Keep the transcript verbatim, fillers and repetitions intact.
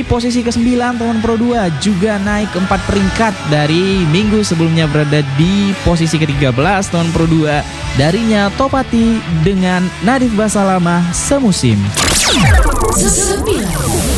posisi kesembilan Tahun Pro dua juga naik empat peringkat dari minggu sebelumnya berada di posisi ke tiga belas Tahun Pro dua. Darinya Topati dengan Nadif Basalamah Semusim. Sesembilan.